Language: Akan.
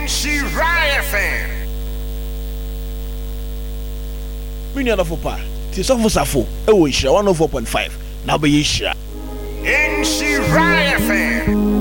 Nhyira FM. Minya na fopa. Ti sofo safo e wo Nhyira 104.5 na be Nhyira. Nhyira FM.